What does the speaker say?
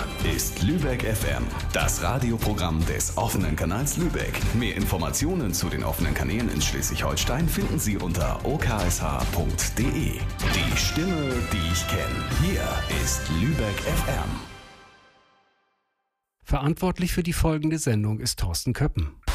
ist Lübeck FM, das Radioprogramm des offenen Kanals Lübeck. Mehr Informationen zu den offenen Kanälen in Schleswig-Holstein finden Sie unter oksh.de. Die Stimme, die ich kenne. Hier ist Lübeck FM. Verantwortlich für die folgende Sendung ist Thorsten Köppen.